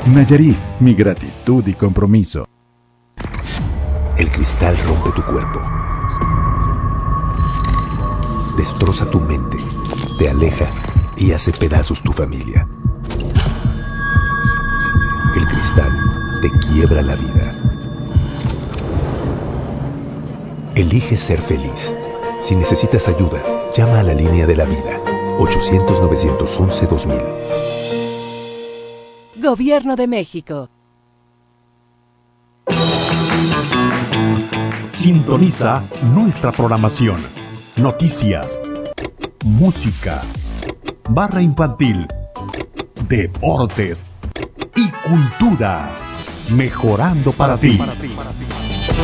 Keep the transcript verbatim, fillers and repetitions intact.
Nayarit, mi gratitud y compromiso. El cristal rompe tu cuerpo, destroza tu mente, te aleja y hace pedazos tu familia. El cristal te quiebra la vida. Elige ser feliz. Si necesitas ayuda, llama a la línea de la vida, ochocientos, novecientos once, dos mil. Gobierno de México. Sintoniza nuestra programación. Noticias, música, barra infantil, deportes y cultura. Mejorando para ti.